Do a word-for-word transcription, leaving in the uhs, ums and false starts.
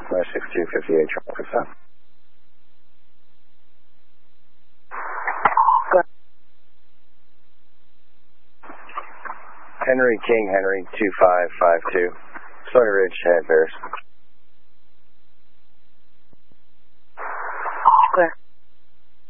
nine six two fifty-eight, traffic stop. Henry King, Henry two five five two, Stony Ridge, Head Bears.